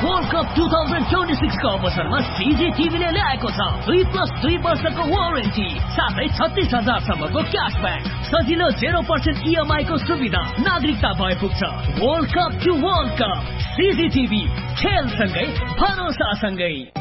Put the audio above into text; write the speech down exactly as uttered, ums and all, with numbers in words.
World cup two thousand twenty सिक्सको अवसरमा CG टिभीले ल्याएको छ दुई प्लस दुई वर्षको वारेन्टी साथै छत्तीस हजारसम्मको क्यासब्याक सजिलो जेरो पर्सेन्ट इएमआई को सुविधा नागरिकता भए पुग्छ। World cup to world cup CG TV खेलसँगै भरोसासँगै।